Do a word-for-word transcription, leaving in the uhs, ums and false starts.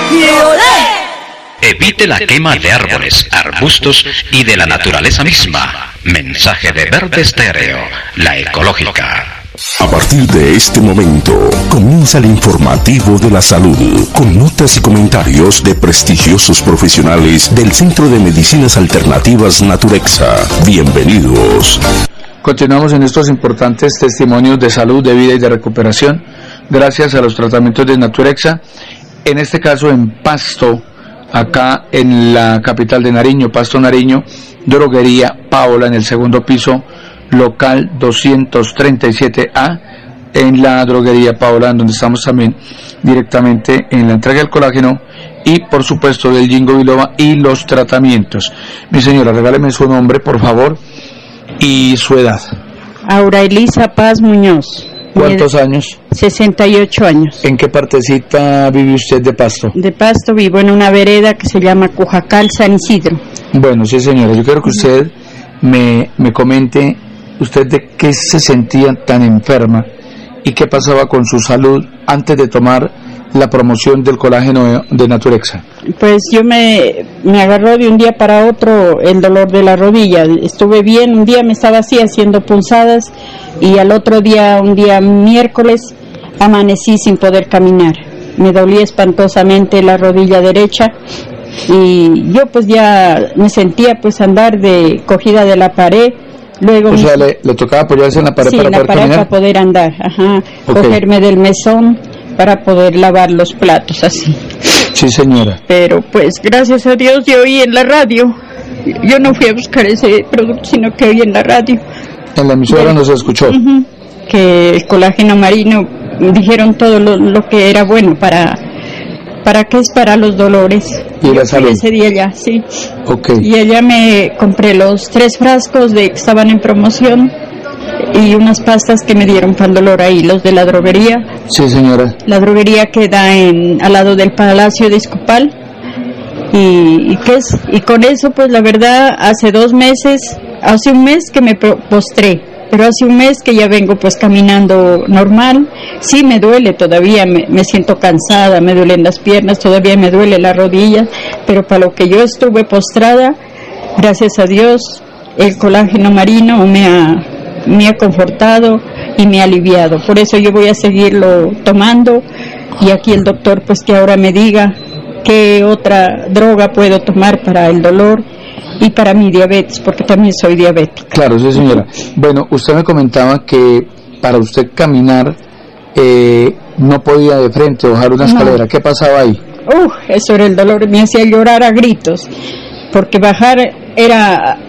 Evite la quema de árboles, arbustos y de la naturaleza misma. Mensaje de Verde Estéreo, la ecológica. A partir de este momento, comienza el informativo de la salud, con notas y comentarios de prestigiosos profesionales del Centro de Medicinas Alternativas Naturexa. Bienvenidos. Continuamos en estos importantes testimonios de salud, de vida y de recuperación, gracias a los tratamientos de Naturexa, en este caso en Pasto, acá en la capital de Nariño, Pasto Nariño, droguería Paola, en el segundo piso, local doscientos treinta y siete A, en la droguería Paola, donde estamos también directamente en la entrega del colágeno y por supuesto del ginkgo biloba y los tratamientos. Mi señora, regáleme su nombre, por favor, y su edad. Aura Elisa Paz Muñoz. ¿Cuántos años? sesenta y ocho años. ¿En qué partecita vive usted de Pasto? De Pasto vivo en una vereda que se llama Cujacal, San Isidro. Bueno, sí señora, yo quiero que usted me, me comente usted de qué se sentía tan enferma y qué pasaba con su salud antes de tomar la promoción del colágeno de Naturexa. Pues yo me, me agarró de un día para otro el dolor de la rodilla. Estuve bien, un día me estaba así haciendo punzadas y al otro día, un día miércoles, amanecí sin poder caminar. Me dolía espantosamente la rodilla derecha y yo pues ya me sentía pues andar de cogida de la pared. Luego o sea, me... le, le tocaba apoyarse en la pared sí, para en la poder pared caminar. para poder andar, ajá, okay. Cogerme del mesón para poder lavar los platos, así. Sí, señora. Pero pues gracias a Dios yo oí en la radio, yo no fui a buscar ese producto, sino que oí en la radio. En la emisora nos escuchó. Uh-huh, que el colágeno marino, dijeron todo lo, lo que era bueno para... ¿Para qué es? Para los dolores. Y la salud. Ese día ya, sí. Okay. Y allá me compré los tres frascos de que estaban en promoción y unas pastas que me dieron para el dolor ahí, los de la droguería. Sí, señora. La droguería queda en al lado del Palacio de Izcopal. Y, y qué es y con eso pues la verdad hace dos meses, hace un mes que me postré. Pero hace un mes que ya vengo pues caminando normal. Sí me duele todavía, me, me siento cansada, me duelen las piernas, todavía me duele la rodilla, pero para lo que yo estuve postrada, gracias a Dios, el colágeno marino me ha, me ha confortado y me ha aliviado. Por eso yo voy a seguirlo tomando y aquí el doctor pues que ahora me diga qué otra droga puedo tomar para el dolor y para mi diabetes, porque también soy diabética. Claro, sí señora. Bueno, usted me comentaba que para usted caminar eh, no podía de frente bajar una escalera. No. ¿Qué pasaba ahí? Uh, eso era el dolor, me hacía llorar a gritos, porque bajar era